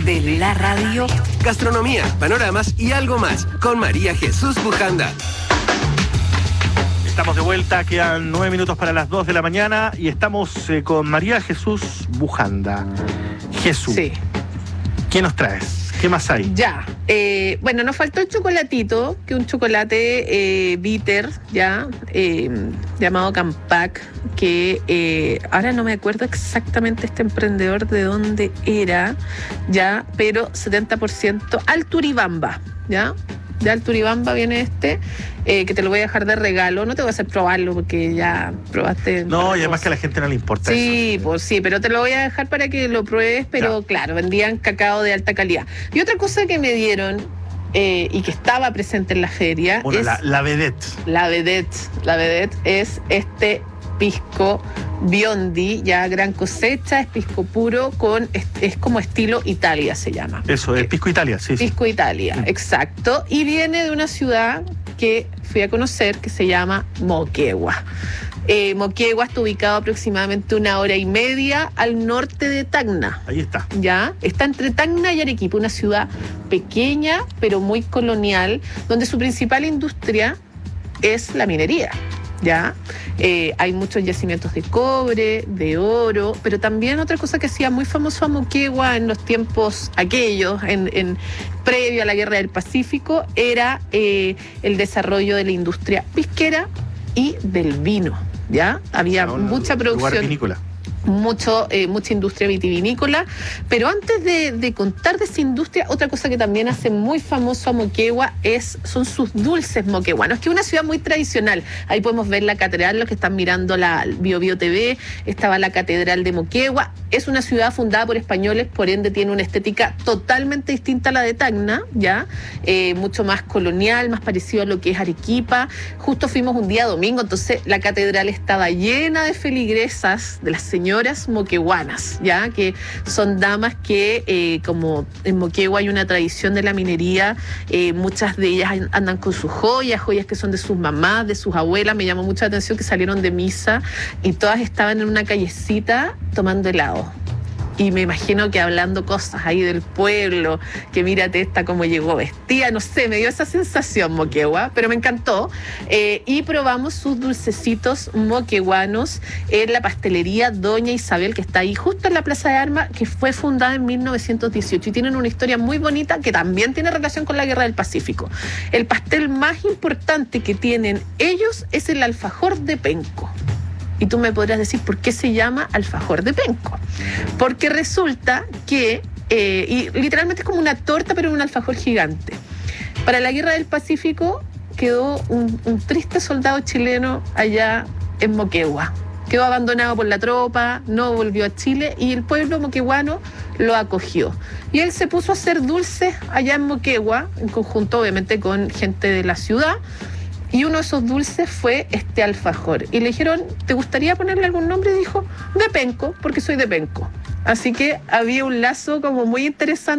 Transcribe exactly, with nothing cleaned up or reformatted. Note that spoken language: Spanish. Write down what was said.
de la radio. Gastronomía, panoramas y algo más con María Jesús Bujanda. Estamos de vuelta, quedan nueve minutos para las dos de la mañana y estamos eh, con María Jesús Bujanda. Jesús, Sí. ¿qué nos traes? ¿Qué más hay? Ya, eh, bueno, nos faltó el chocolatito, que un chocolate eh, bitter, ya, eh, llamado Campac, que eh, ahora no me acuerdo exactamente este emprendedor de dónde era, ya, pero setenta por ciento Alturibamba, ya. De Alturibamba viene este, eh, que te lo voy a dejar de regalo. No te voy a hacer probarlo porque ya probaste. No, y además que a la gente no le importa Sí, eso. pues sí, pero te lo voy a dejar para que lo pruebes, pero Ya. claro, vendían cacao de alta calidad. Y otra cosa que me dieron eh, y que estaba presente en la feria Bueno, es la, la vedette. la vedette. La vedette es este pisco Biondi, ya gran cosecha, es pisco puro, con es, es como estilo Italia se llama. Eso, el Eh, Pisco Italia, sí. sí. Pisco Italia, Mm. exacto. Y viene de una ciudad que fui a conocer que se llama Moquegua. Eh, Moquegua está ubicado aproximadamente una hora y media al norte de Tacna. Ahí está. ¿Ya? Está entre Tacna y Arequipa, una ciudad pequeña pero muy colonial, donde su principal industria es la minería. ¿Ya? Eh, hay muchos yacimientos de cobre, de oro, pero también otra cosa que hacía muy famoso a Moquegua en los tiempos aquellos, en, en previo a la Guerra del Pacífico, era eh, el desarrollo de la industria pisquera y del vino. ¿Ya? Había O sea, un mucha lugar producción. vinícola. Mucho, eh, mucha industria vitivinícola, pero antes de, de contar de esa industria, otra cosa que también hace muy famoso a Moquegua es, son sus dulces moqueguanos, que es una ciudad muy tradicional. Ahí podemos ver la catedral, los que están mirando la Bio Bio T V, estaba la catedral de Moquegua. Es una ciudad fundada por españoles, por ende tiene una estética totalmente distinta a la de Tacna, ¿ya? Eh, mucho más colonial, más parecido a lo que es Arequipa. Justo fuimos un día domingo, entonces la catedral estaba llena de feligresas, de las señoras moqueguanas, ya, que son damas que eh, como en Moquegua hay una tradición de la minería, eh, muchas de ellas andan con sus joyas, joyas que son de sus mamás, de sus abuelas. Me llamó mucho la atención que salieron de misa y todas estaban en una callecita tomando helado. Y me imagino que hablando cosas ahí del pueblo, que mírate esta cómo llegó vestida, no sé, me dio esa sensación Moquegua, pero me encantó. Eh, y probamos sus dulcecitos moqueguanos en la pastelería Doña Isabel, que está ahí justo en la Plaza de Armas, que fue fundada en mil novecientos dieciocho. Y tienen una historia muy bonita que también tiene relación con la Guerra del Pacífico. El pastel más importante que tienen ellos es el alfajor de penco. Y tú me podrás decir por qué se llama alfajor de penco. Porque resulta que, eh, y literalmente es como una torta, pero un alfajor gigante. Para la Guerra del Pacífico quedó un, un triste soldado chileno allá en Moquegua. Quedó abandonado por la tropa, no volvió a Chile y el pueblo moqueguano lo acogió. Y él se puso a hacer dulces allá en Moquegua, en conjunto obviamente con gente de la ciudad. Y uno de esos dulces fue este alfajor. Y le dijeron, ¿te gustaría ponerle algún nombre? Y dijo, de penco, porque soy de penco. Así que había un lazo como muy interesante